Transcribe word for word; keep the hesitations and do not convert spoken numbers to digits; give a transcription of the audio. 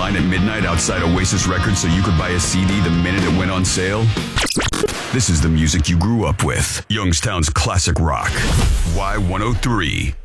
line at midnight outside Oasis Records so you could buy a C D the minute it went on sale? This is the music you grew up with. Youngstown's classic rock. Y one oh three.